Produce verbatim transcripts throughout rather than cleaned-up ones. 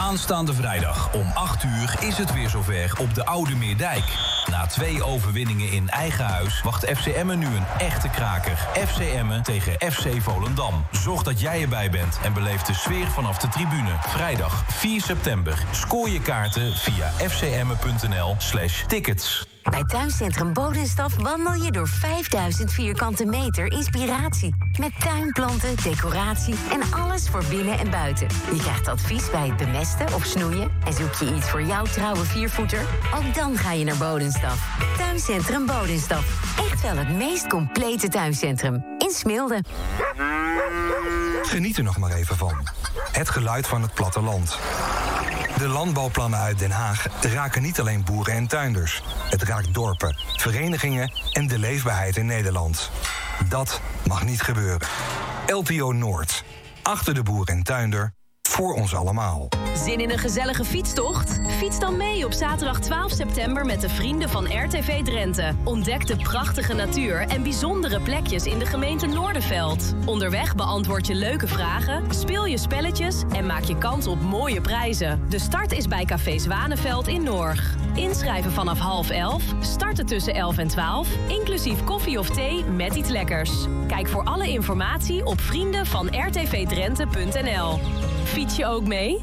Aanstaande vrijdag om acht uur is het weer zover op de Oude Meerdijk. Na twee overwinningen in eigen huis wacht F C Emmen nu een echte kraker. F C Emmen tegen F C Volendam. Zorg dat jij erbij bent en beleef de sfeer vanaf de tribune. Vrijdag vier september. Scoor je kaarten via fcemmen.nl slash tickets. Bij Tuincentrum Bodenstaf wandel je door vijfduizend vierkante meter inspiratie. Met tuinplanten, decoratie en alles voor binnen en buiten. Je krijgt advies bij het bemesten of snoeien. En zoek je iets voor jouw trouwe viervoeter? Ook dan ga je naar Bodenstaf. Tuincentrum Bodenstaf. Echt wel het meest complete tuincentrum. In Smilde. Geniet er nog maar even van. Het geluid van het platteland. De landbouwplannen uit Den Haag raken niet alleen boeren en tuinders. Het raakt dorpen, verenigingen en de leefbaarheid in Nederland. Dat mag niet gebeuren. L T O Noord. Achter de boer en tuinder. Voor ons allemaal. Zin in een gezellige fietstocht? Fiets dan mee op zaterdag twaalf september met de vrienden van R T V Drenthe. Ontdek de prachtige natuur en bijzondere plekjes in de gemeente Noordenveld. Onderweg beantwoord je leuke vragen, speel je spelletjes en maak je kans op mooie prijzen. De start is bij Café Zwanenveld in Norg. Inschrijven vanaf half elf, starten tussen elf en twaalf, inclusief koffie of thee met iets lekkers. Kijk voor alle informatie op vrienden van r t v drenthe punt n l. Fiets je ook mee?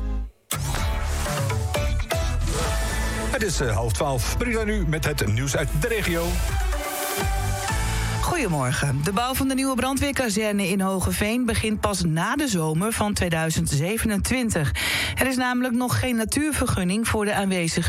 Het is uh, half twaalf. Brida nu met het nieuws uit de regio. Goedemorgen. De bouw van de nieuwe brandweerkazerne in Hogeveen begint pas na de zomer van tweeduizend zevenentwintig. Er is namelijk nog geen natuurvergunning voor de aanwezige